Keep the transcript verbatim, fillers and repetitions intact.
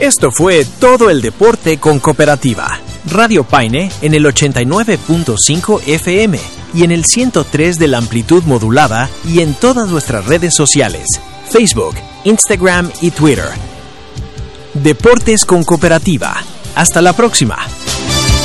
Esto fue Todo el Deporte con Cooperativa. Radio Paine en el ochenta y nueve punto cinco F M y en el ciento tres de la amplitud modulada y en todas nuestras redes sociales, Facebook, Instagram y Twitter. Deportes con Cooperativa. Hasta la próxima.